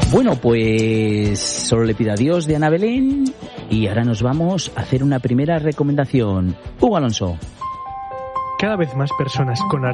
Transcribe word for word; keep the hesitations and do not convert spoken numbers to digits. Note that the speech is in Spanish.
Bueno, pues solo le pido adiós de Ana Belén y ahora nos vamos a hacer una primera recomendación. Hugo Alonso. Cada vez más personas con